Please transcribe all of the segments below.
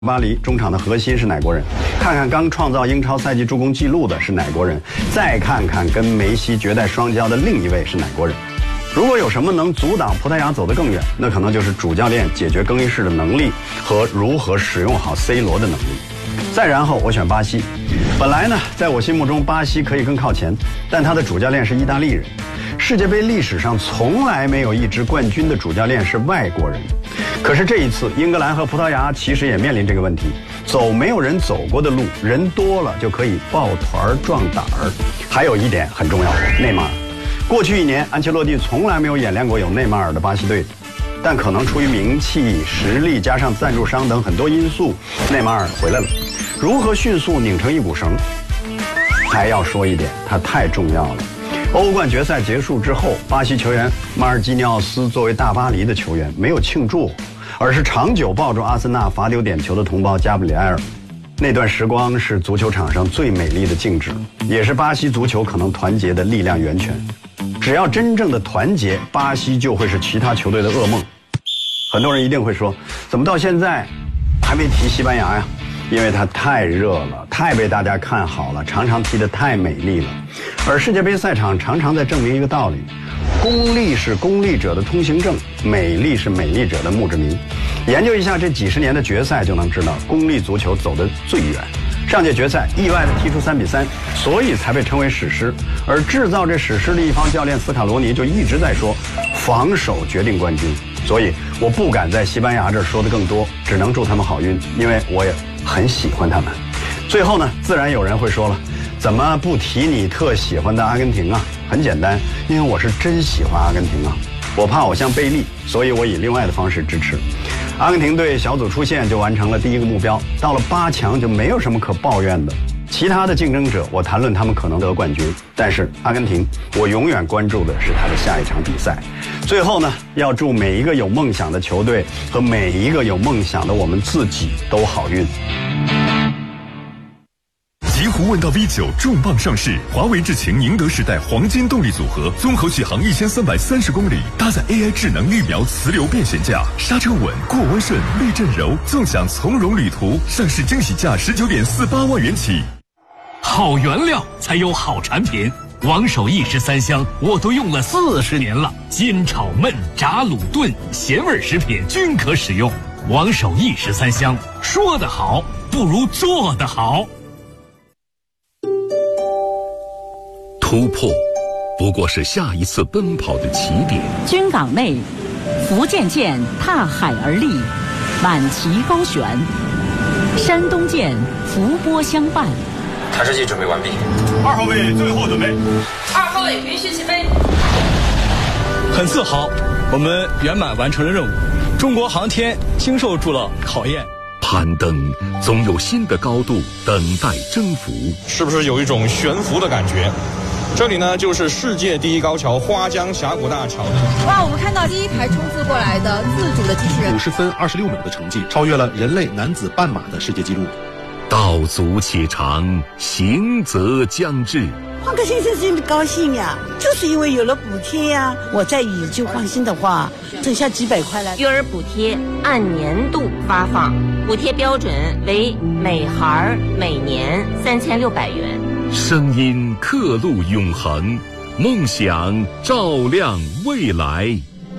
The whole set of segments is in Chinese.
巴黎中场的核心是哪国人？看看刚创造英超赛季助攻纪录的是哪国人？再看看跟梅西绝代双骄的另一位是哪国人？如果有什么能阻挡葡萄牙走得更远，那可能就是主教练解决更衣室的能力和如何使用好 C 罗的能力。再然后我选巴西。本来呢，在我心目中巴西可以更靠前，但他的主教练是意大利人。世界杯历史上从来没有一支冠军的主教练是外国人。可是这一次，英格兰和葡萄牙其实也面临这个问题，走没有人走过的路，人多了就可以抱团壮胆儿。还有一点很重要，内马尔。过去1年，安切洛蒂从来没有演练过有内马尔的巴西队，但可能出于名气、实力加上赞助商等很多因素，内马尔回来了。如何迅速拧成一股绳？还要说一点，他太重要了。欧冠决赛结束之后，巴西球员马尔基尼奥斯作为大巴黎的球员没有庆祝，而是长久抱住阿森纳罚丢点球的同胞加布里埃尔。那段时光是足球场上最美丽的静止，也是巴西足球可能团结的力量源泉。只要真正的团结，巴西就会是其他球队的噩梦。很多人一定会说，怎么到现在还没提西班牙呀？因为它太热了，太被大家看好了，常常踢得太美丽了。而世界杯赛场常常在证明一个道理：功利是功利者的通行证，美丽是美丽者的墓志铭。研究一下这几十年的决赛，就能知道功利足球走得最远。上届决赛意外地踢出3-3，所以才被称为史诗。而制造这史诗的一方教练斯卡罗尼就一直在说，防守决定冠军。所以我不敢在西班牙这儿说的更多，只能祝他们好运，因为我也很喜欢他们。最后呢，自然有人会说了，怎么不提你特喜欢的阿根廷啊？很简单，因为我是真喜欢阿根廷啊。我怕偶像贝利，所以我以另外的方式支持。阿根廷队小组出线就完成了第一个目标，到了8强就没有什么可抱怨的。其他的竞争者，我谈论他们可能得冠军，但是阿根廷，我永远关注的是他的下一场比赛。最后呢，要祝每一个有梦想的球队和每一个有梦想的我们自己都好运。 极狐问道 V9 重磅上市，华为智擎宁德时代黄金动力组合，综合续航1330公里，搭载 AI 智能预瞄磁流变悬架，刹车稳，过弯顺，避震柔，纵享从容旅途。上市惊喜价19.48万元起。 好原料才有好产品，王守义13香我都用了40年了，煎炒焖炸卤炖咸味食品均可使用。王守义13香，说得好不如做得好。 突破不过是下一次奔跑的起点。 军港内，福建舰踏海而立，满旗高悬；山东舰伏波相伴。 弹射器准备完毕 2号位最后准备。 2号位允许起飞。 很自豪，我们圆满完成了任务。中国航天经受住了考验。 攀登总有新的高度等待征服。 是不是有一种悬浮的感觉？这里呢，就是世界第一高桥花江峡谷大桥。 哇，我们看到第一台冲刺过来的自主的机器人 ，50分26秒的成绩，超越了人类男子半马的世界纪录。 道阻且长，行则将至。 换个先生真的高兴呀，就是因为有了补贴呀。我再以旧换新的话，剩下几百块了。 育儿补贴按年度发放，补贴标准为每孩每年3600元。 声音刻录永恒，梦想照亮未来。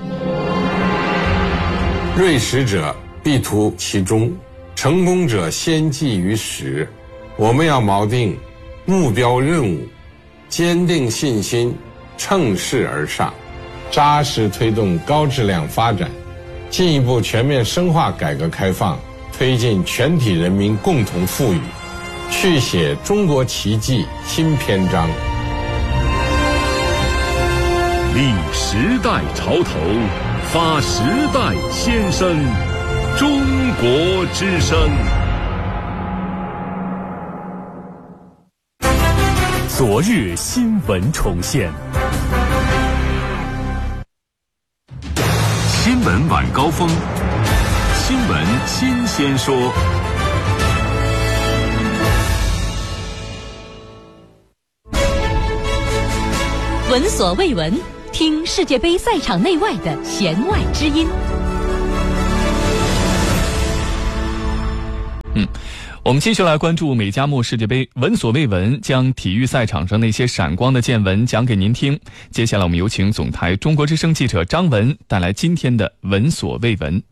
锐识者必图其中，成功者先记于始。我们要锚定目标任务，坚定信心，乘势而上，扎实推动高质量发展，进一步全面深化改革开放，推进全体人民共同富裕，续写中国奇迹新篇章。 立时代潮头，发时代先声，中国之声。 昨日新闻重现， 新闻晚高峰，新闻新鲜说。 闻所未闻，听世界杯赛场内外的弦外之音。 我们继续来关注美加墨世界杯，闻所未闻，将体育赛场上那些闪光的见闻讲给您听。接下来我们有请总台中国之声记者张文带来今天的闻所未闻。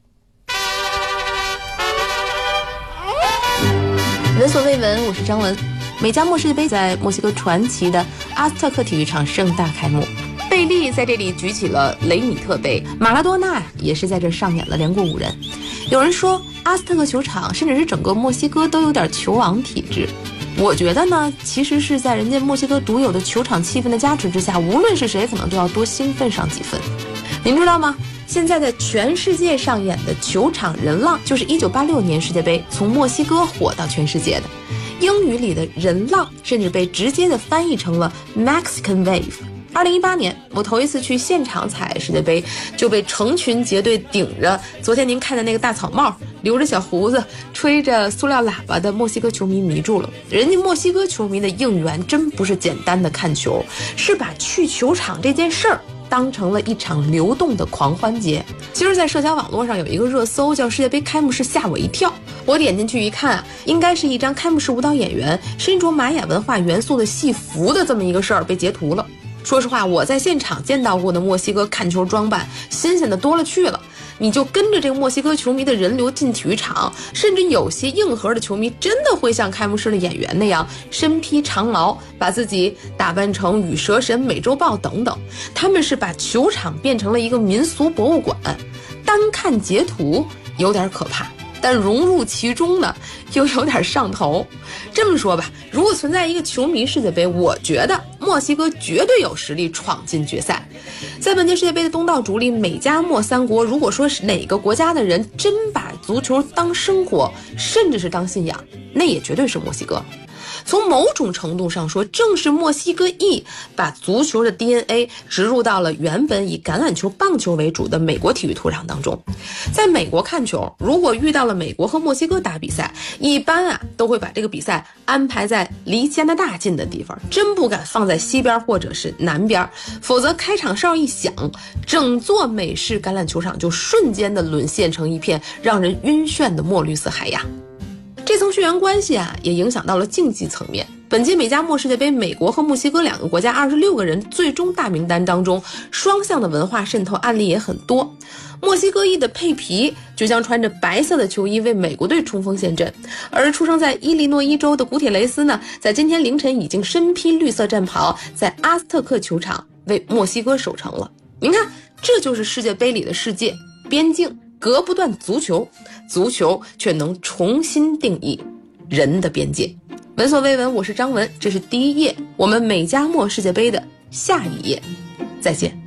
闻所未闻，我是张文。美加墨世界杯在墨西哥传奇的阿斯特克体育场盛大开幕，贝利在这里举起了雷米特杯，马拉多纳也是在这上演了连过5人。有人说阿斯特克球场甚至是整个墨西哥都有点球王体质，我觉得呢，其实是在人家墨西哥独有的球场气氛的加持之下，无论是谁可能都要多兴奋上几分。您知道吗？现在在全世界上演的球场人浪，就是1986年世界杯从墨西哥火到全世界的。英语里的人浪甚至被直接的翻译成了 Mexican Wave。2018年，我头一次去现场踩世界杯，就被成群结队顶着昨天您看的那个大草帽，留着小胡子，吹着塑料喇叭的墨西哥球迷迷住了。人家墨西哥球迷的应援真不是简单的看球，是把去球场这件事儿当成了一场流动的狂欢节。其实在社交网络上有一个热搜叫世界杯开幕式吓我一跳，我点进去一看，应该是一张开幕式舞蹈演员身着玛雅文化元素的戏服的这么一个事儿被截图了。说实话，我在现场见到过的墨西哥看球装扮新鲜的多了去了，你就跟着这个墨西哥球迷的人流进体育场，甚至有些硬核的球迷真的会像开幕式的演员那样身披长矛，把自己打扮成羽蛇神、美洲豹等等。他们是把球场变成了一个民俗博物馆，单看截图有点可怕，但融入其中呢又有点上头。这么说吧，如果存在一个球迷世界杯，我觉得墨西哥绝对有实力闯进决赛。在本届世界杯的东道主里，美加墨3国，如果说是哪个国家的人真把足球当生活，甚至是当信仰，那也绝对是墨西哥。从某种程度上说，正是墨西哥裔把足球的 DNA 植入到了原本以橄榄球、棒球为主的美国体育土壤当中。在美国看球，如果遇到了美国和墨西哥打比赛，一般都会把这个比赛安排在离加拿大近的地方，真不敢放在西边或者是南边，否则开场哨一响，整座美式橄榄球场就瞬间的沦陷成一片让人晕眩的墨绿色海洋。这层血缘关系也影响到了竞技层面。本届美加墨世界杯，美国和墨西哥2个国家26个人最终大名单当中，双向的文化渗透案例也很多。墨西哥裔的佩皮就将穿着白色的球衣为美国队冲锋陷阵，而出生在伊利诺伊州的古铁雷斯呢，在今天凌晨已经身披绿色战袍，在阿斯特克球场为墨西哥守城了。您看，这就是世界杯里的世界，边境隔不断足球，足球却能重新定义人的边界。闻所未闻，我是张文，这是第一页，我们美加墨世界杯的下一页，再见。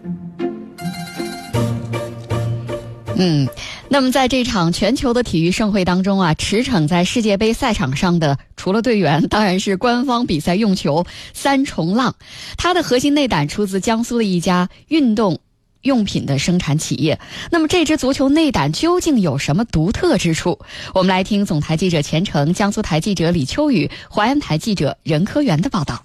那么在这场全球的体育盛会当中驰骋在世界杯赛场上的除了队员，当然是官方比赛用球3重浪，它的核心内胆出自江苏的一家运动用品的生产企业。那么这支足球内胆究竟有什么独特之处？我们来听总台记者钱程、江苏台记者李秋雨、淮安台记者任科元的报道。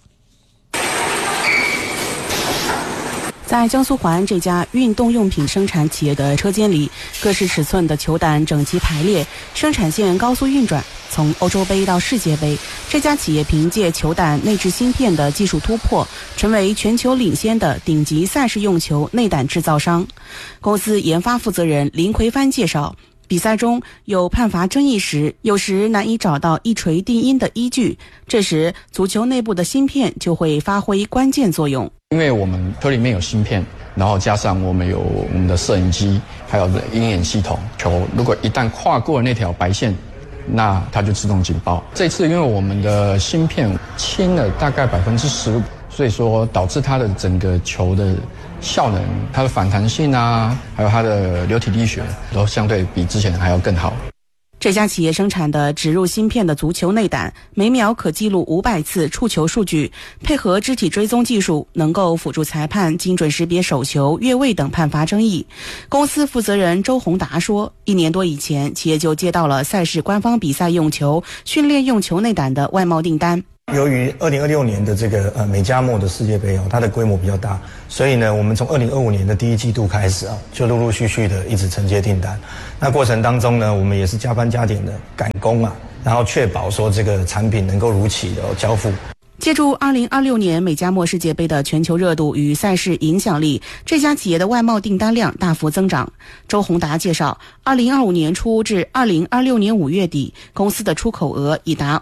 在江苏淮安这家运动用品生产企业的车间里，各式尺寸的球胆整齐排列，生产线高速运转。从欧洲杯到世界杯，这家企业凭借球胆内置芯片的技术突破，成为全球领先的顶级赛事用球内胆制造商。公司研发负责人林奎帆介绍，比赛中有判罚争议时，有时难以找到一锤定音的依据，这时足球内部的芯片就会发挥关键作用。 因为我们车里面有芯片，然后加上我们有我们的摄影机，还有鹰眼系统，球如果一旦跨过了那条白线，那它就自动警报。这次因为我们的芯片轻了大概15%，所以说导致它的整个球的效能、它的反弹性还有它的流体力学都相对比之前还要更好。 这家企业生产的植入芯片的足球内胆，每秒可记录500次触球数据，配合肢体追踪技术，能够辅助裁判精准识别手球、越位等判罚争议。公司负责人周宏达说，1年多以前，企业就接到了赛事官方比赛用球、训练用球内胆的外贸订单。 由于2026年的这个美加墨的世界杯它的规模比较大，所以呢，我们从2025年的第一季度开始就陆陆续续的一直承接订单。那过程当中呢，我们也是加班加点的赶工然后确保说这个产品能够如期的交付。 借助2026年美加墨世界杯的全球热度与赛事影响力，这家企业的外贸订单量大幅增长。周宏达介绍，2025年初至2026年5月底，公司的出口额已达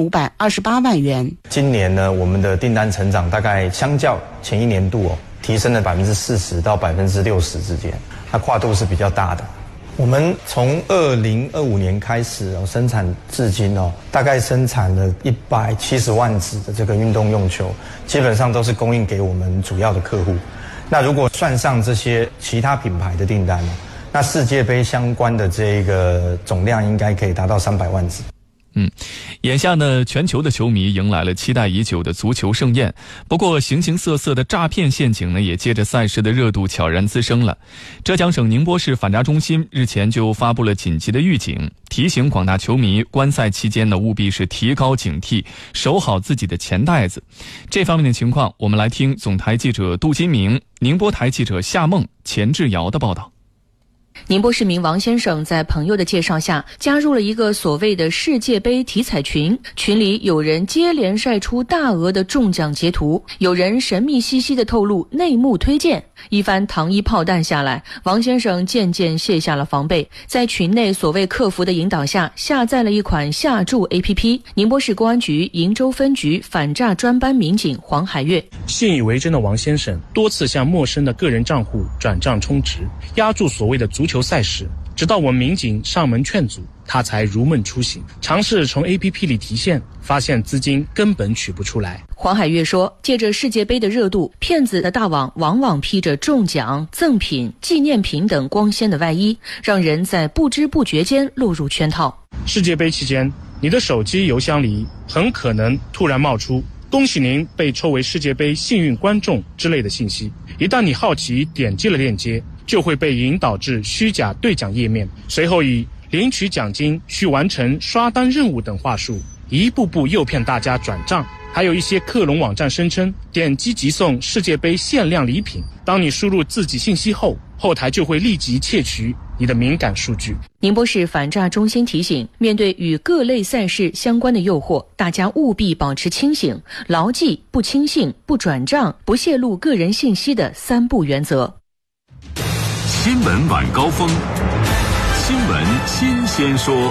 5528万元。 今年呢，我们的订单成长大概相较前一年度提升了40%到60%之间，它跨度是比较大的。我们从2025年开始生产至今大概生产了170万只的这个运动用球，基本上都是供应给我们主要的客户。那如果算上这些其他品牌的订单那世界杯相关的这个总量应该可以达到300万只。 眼下呢，全球的球迷迎来了期待已久的足球盛宴。不过，形形色色的诈骗陷阱呢，也借着赛事的热度悄然滋生了。浙江省宁波市反诈中心日前就发布了紧急的预警，提醒广大球迷观赛期间呢，务必是提高警惕，守好自己的钱袋子。这方面的情况，我们来听总台记者杜金明、宁波台记者夏梦、钱志尧的报道。 宁波市民王先生在朋友的介绍下加入了一个所谓的世界杯体彩群，群里有人接连晒出大额的中奖截图，有人神秘兮兮地透露内幕推荐。一番糖衣炮弹下来，王先生渐渐卸下了防备，在群内所谓客服的引导下，下载了一款下注 APP。 宁波市公安局鄞州分局反诈专班民警黄海月， 信以为真的王先生多次向陌生的个人账户转账充值，押注所谓的足球赛事，直到我们民警上门劝阻，他才如梦初醒，尝试从 APP 里提现，发现资金根本取不出来。 黄海月说，借着世界杯的热度，骗子的大网往往披着中奖、赠品、纪念品等光鲜的外衣，让人在不知不觉间落入圈套。 世界杯期间，你的手机邮箱里很可能突然冒出恭喜您被抽为世界杯幸运观众之类的信息，一旦你好奇点击了链接，就会被引导至虚假兑奖页面，随后以领取奖金、需完成刷单任务等话术，一步步诱骗大家转账。还有一些克隆网站声称点击即送世界杯限量礼品，当你输入自己信息后，后台就会立即窃取你的敏感数据。 宁波市反诈中心提醒，面对与各类赛事相关的诱惑，大家务必保持清醒，牢记不轻信、不转账、不泄露个人信息的3不原则。 新闻晚高峰，新闻新鲜说。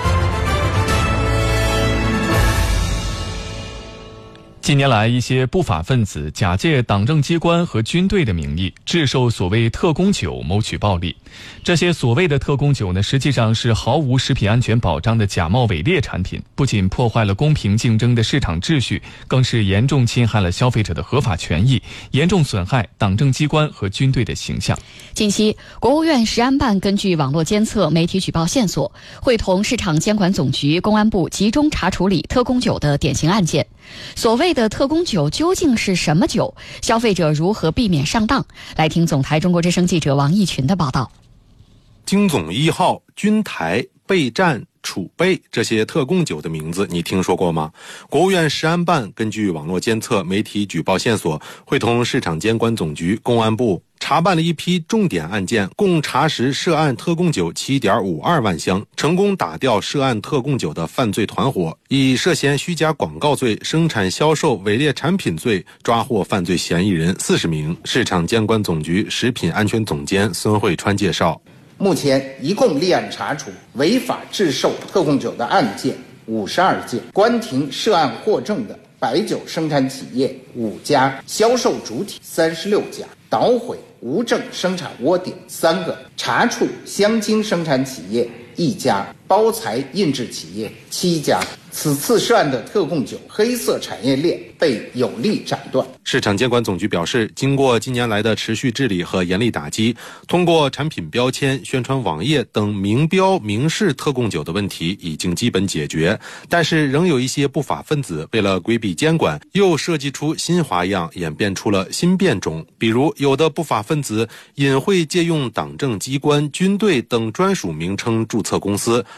近年来，一些不法分子假借党政机关和军队的名义，制售所谓特供酒谋取暴利。这些所谓的特供酒呢，实际上是毫无食品安全保障的假冒伪劣产品，不仅破坏了公平竞争的市场秩序，更是严重侵害了消费者的合法权益，严重损害党政机关和军队的形象。 近期，国务院食安办根据网络监测、媒体举报线索，会同市场监管总局、公安部集中查处理特供酒的典型案件。所谓的特供酒究竟是什么酒？消费者如何避免上当？来听总台中国之声记者王义群的报道。 京总1号、军台、备战、储备这些特供酒的名字你听说过吗？国务院食安办根据网络监测、媒体举报线索，会同市场监管总局、公安部查办了一批重点案件，共查实涉案特供酒 7.52 万箱，成功打掉涉案特供酒的犯罪团伙，以涉嫌虚假广告罪、生产销售伪劣产品罪抓获犯罪嫌疑人40名。市场监管总局食品安全总监孙慧川介绍， 目前一共立案查处违法制售特供酒的案件52件，关停涉案获证的白酒生产企业5家，销售主体36家，捣毁无证生产窝点3个，查处香精生产企业1家，包材印制企业7家。此次涉案的特供酒黑色产业链被有力斩断。 市场监管总局表示，经过近年来的持续治理和严厉打击，通过产品标签、宣传网页等明标明示特供酒的问题已经基本解决，但是仍有一些不法分子为了规避监管，又设计出新花样，演变出了新变种。比如，有的不法分子隐晦借用党政机关、军队等专属名称注册公司，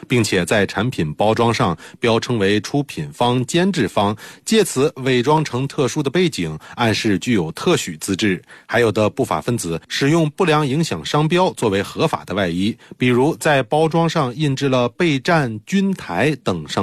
并且在产品包装上标称为出品方、监制方，借此伪装成特殊的背景，暗示具有特许资质。还有的不法分子使用不良影响商标作为合法的外衣，比如在包装上印制了备战、军台等商